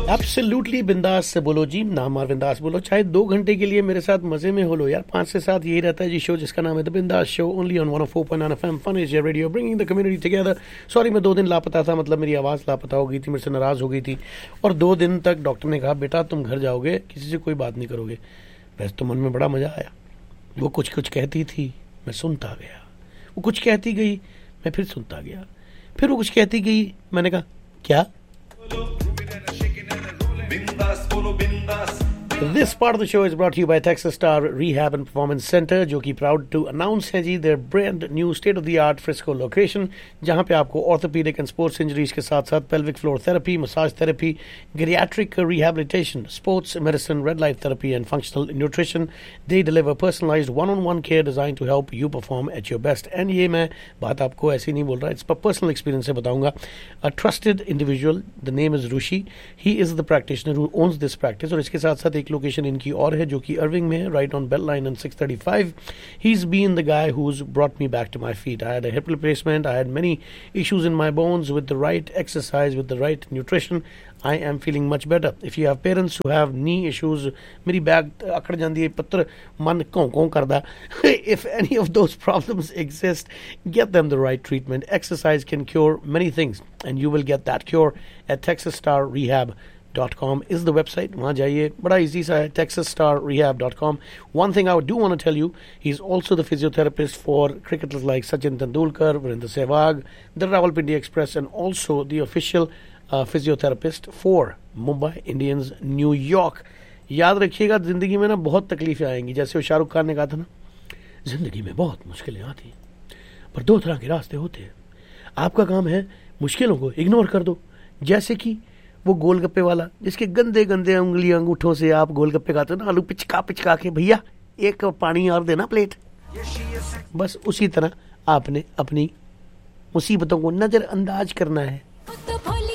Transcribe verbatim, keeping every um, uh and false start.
Absolutely बिंदास से बोलो जी, नाम और बिंदास बोलो, चाहे दो घंटे के लिए मेरे साथ मजे में हो लो यार। पाँच से सात यही रहता है जी शो, जिसका नाम है द बिंदास show, only on one O four point nine F M, fun is your radio, bringing the community together. Sorry मैं दो दिन लापता था, मतलब मेरी आवाज़ लापता हो गई थी, मेरे से नाराज़ हो गई थी, और दो दिन तक डॉक्टर ने कहा बेटा तुम घर जाओगे, किसी से कोई बात नहीं करोगे। वैसे तो मन में बड़ा मज़ा आया, वो कुछ कुछ कहती थी, मैं सुनता गया, वो कुछ कहती गई, मैं फिर सुनता गया, फिर वो कुछ कहती गई, मैंने कहा क्या। This part of the show is brought to you by Texas Star Rehab and Performance Center, जो कि proud to announce है जी their brand new state of the art Frisco location, जहाँ पे आपको orthopedic and sports injuries के साथ साथ pelvic floor therapy, massage therapy, geriatric rehabilitation, sports medicine, red light therapy and functional nutrition. They deliver personalized one-on-one care designed to help you perform at your best. And ये मैं बात आपको ऐसी नहीं बोल रहा, it's personal experience से बताऊंगा. A trusted individual, the name is Rushi. He is the practitioner who owns this practice, और इसके साथ साथ एक लोकेशन इनकी और है जो कि अर्विंग में है, right on bell line and six thirty five. He's been the guy who's brought me back to my feet. I had a hip replacement, I had many issues in my bones. With the right exercise, with the right nutrition, I am feeling much better. If you have parents who have knee issues, मेरी bag अकड़ जाती है, पत्थर मन कौं कौं करदा. If any of those problems exist, get them the right treatment. Exercise can cure many things, and you will get that cure at Texas Star Rehab dot com is the website. वहाँ जाइए, बड़ा easy सा है, texas star rehab dot com. One thing I do want to tell you, he's also the physiotherapist for cricketers like Sachin Tendulkar, Virendra Sehwag, the Rawalpindi Express, and also the official uh, physiotherapist for Mumbai Indians, New York. याद रखिएगा, जिंदगी में ना बहुत तकलीफें आएंगी, जैसे वो शाहरुख खान ने कहा था ना, जिंदगी में बहुत मुश्किलें आती हैं, पर दो तरह के रास्ते होते हैं, आपका काम है मुश्किलों को इग्नोर कर दो। जैसे कि वो गोलगप्पे वाला, जिसके गंदे गंदे उंगली अंगूठों से आप गोलगप्पे खाते हो ना, आलू पिचका पिचका के, भैया एक पानी और देना प्लेट। बस उसी तरह आपने अपनी मुसीबतों को नजरअंदाज करना है।